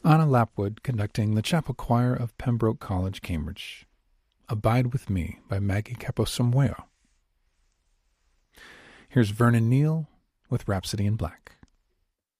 Anna Lapwood conducting the chapel choir of Pembroke College, Cambridge. Abide With Me by Maggie Caposammueo. Here's Vernon Neal with Rhapsody in Black.